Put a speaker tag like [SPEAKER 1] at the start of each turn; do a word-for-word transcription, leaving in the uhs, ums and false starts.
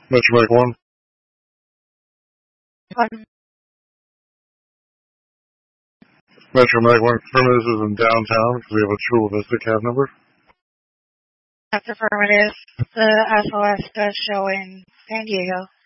[SPEAKER 1] Metro Mike one.
[SPEAKER 2] One.
[SPEAKER 1] Metro Mike one. Affirmative, this is in downtown because we have a Chula Vista cab number.
[SPEAKER 2] That's affirmative. The S O S does show in San Diego.